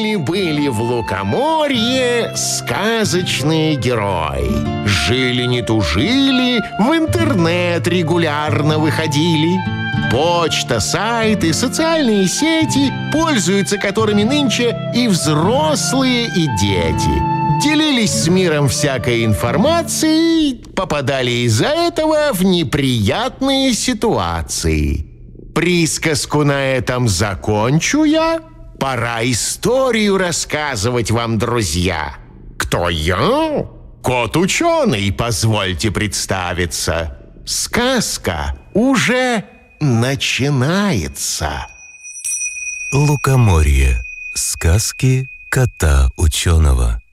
Жили-были в Лукоморье сказочные герои. Жили не тужили, в интернет регулярно выходили. Почта, сайты, социальные сети, пользуются которыми нынче и взрослые, и дети. Делились с миром всякой информацией, попадали из-за этого в неприятные ситуации. Присказку на этом закончу я. Пора историю рассказывать вам, друзья. Кто я? Кот-ученый, позвольте представиться. Сказка уже начинается. Лукоморье. Сказки кота-ученого.